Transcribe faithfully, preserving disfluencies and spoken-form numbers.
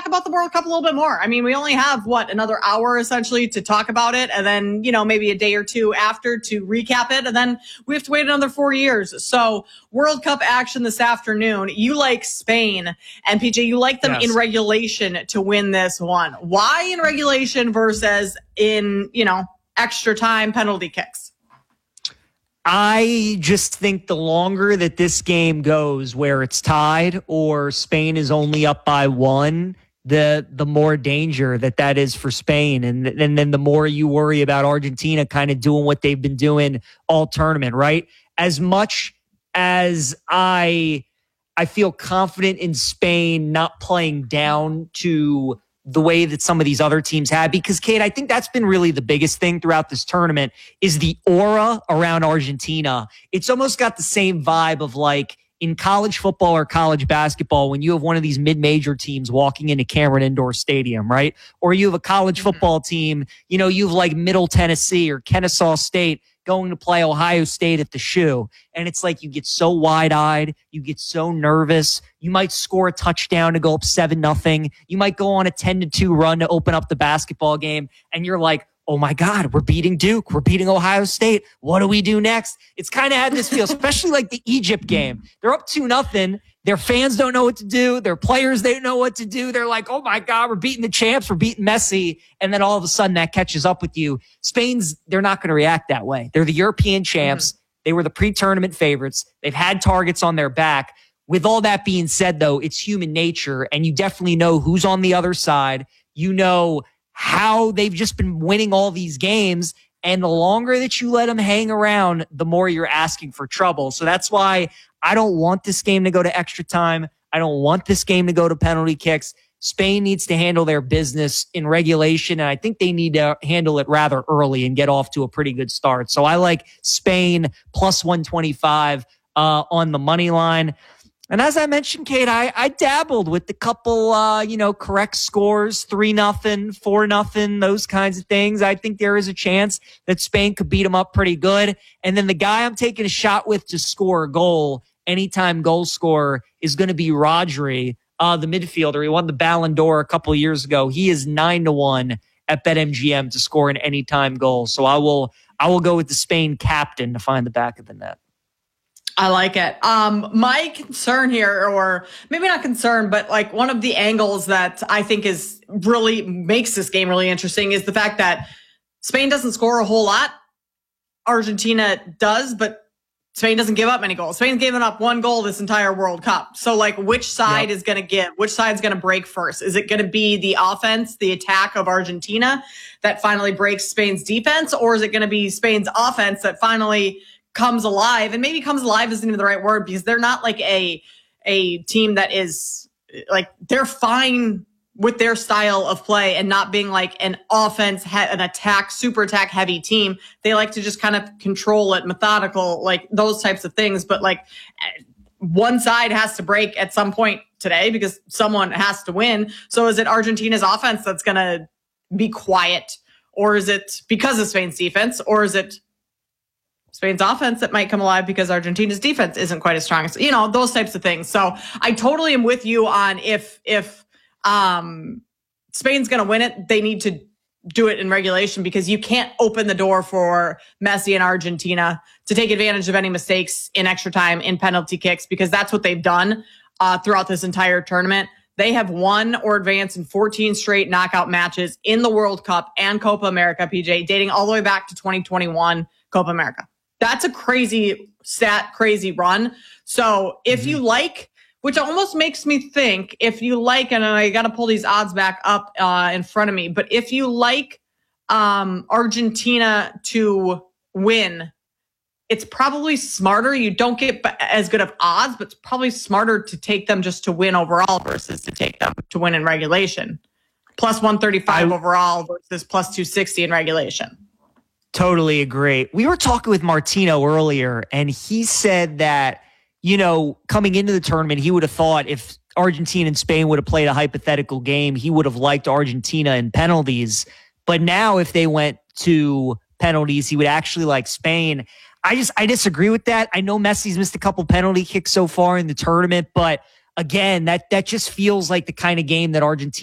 talk about the World Cup a little bit more. I mean, we only have, what, another hour essentially to talk about it, and then, you know, maybe a day or two after to recap it, and then we have to wait another four years. So World Cup action this afternoon. You like Spain, and P J, you like them yes. in regulation to win this one. Why in regulation versus in, you know, extra time penalty kicks? I just think the longer that this game goes where it's tied or Spain is only up by one, the the more danger that that is for Spain. And, and then the more you worry about Argentina kind of doing what they've been doing all tournament, right? As much as I I feel confident in Spain not playing down to the way that some of these other teams have, because Kate, I think that's been really the biggest thing throughout this tournament is the aura around Argentina. It's almost got the same vibe of like in college football or college basketball when you have one of these mid-major teams walking into Cameron Indoor Stadium, right? Or you have a college football team, you know, you have like Middle Tennessee or Kennesaw State going to play Ohio State at the Shoe. And it's like you get so wide-eyed, you get so nervous. You might score a touchdown to go up seven nothing. You might go on a ten to two run to open up the basketball game. And you're like, oh my God, we're beating Duke. We're beating Ohio State. What do we do next? It's kind of had this feel, especially like the Egypt game. They're up two nothing. Their fans don't know what to do. Their players, they don't know what to do. They're like, oh my God, we're beating the champs. We're beating Messi. And then all of a sudden that catches up with you. Spain's, they're not going to react that way. They're the European champs. Mm-hmm. They were the pre-tournament favorites. They've had targets on their back. With all that being said, though, it's human nature. And you definitely know who's on the other side. You know how they've just been winning all these games. And the longer that you let them hang around, the more you're asking for trouble. So that's why I don't want this game to go to extra time. I don't want this game to go to penalty kicks. Spain needs to handle their business in regulation, and I think they need to handle it rather early and get off to a pretty good start. So I like Spain plus one twenty-five uh, on the money line. And as I mentioned, Kate, I, I dabbled with the couple, uh, you know, correct scores, three nothing, four nothing, those kinds of things. I think there is a chance that Spain could beat them up pretty good. And then the guy I'm taking a shot with to score a goal, anytime goal scorer, is going to be Rodri, uh, the midfielder. He won the Ballon d'Or a couple of years ago. He is nine to one at BetMGM to score an anytime goal. So I will, I will go with the Spain captain to find the back of the net. I like it. Um, my concern here, or maybe not concern, but like one of the angles that I think is really makes this game really interesting is the fact that Spain doesn't score a whole lot. Argentina does, but Spain doesn't give up many goals. Spain's given up one goal this entire World Cup. So like which side yep. is going to give, which side's going to break first? Is it going to be the offense, the attack of Argentina that finally breaks Spain's defense? Or is it going to be Spain's offense that finally comes alive? And maybe comes alive isn't even the right word, because they're not like a a team that is like, they're fine with their style of play and not being like an offense, an attack, super attack heavy team. They like to just kind of control it, methodical, like those types of things. But like one side has to break at some point today because someone has to win. So is it Argentina's offense that's going to be quiet, or is it because of Spain's defense, or is it Spain's offense that might come alive because Argentina's defense isn't quite as strong? So, you know, those types of things. So I totally am with you on if, if, um, Spain's going to win it, they need to do it in regulation, because you can't open the door for Messi and Argentina to take advantage of any mistakes in extra time, in penalty kicks, because that's what they've done, uh, throughout this entire tournament. They have won or advanced in fourteen straight knockout matches in the World Cup and Copa America, P J, dating all the way back to twenty twenty-one Copa America. That's a crazy stat, crazy run. So if mm-hmm. you like, which almost makes me think, if you like, and I got to pull these odds back up uh, in front of me, but if you like um, Argentina to win, it's probably smarter. You don't get as good of odds, but it's probably smarter to take them just to win overall versus to take them to win in regulation. Plus one thirty-five I, overall versus plus two sixty in regulation. Totally agree. We were talking with Martino earlier, and he said that, you know, coming into the tournament, he would have thought if Argentina and Spain would have played a hypothetical game, he would have liked Argentina in penalties. But now if they went to penalties, he would actually like Spain. I just, I disagree with that. I know Messi's missed a couple penalty kicks so far in the tournament, but again, that, that just feels like the kind of game that Argentina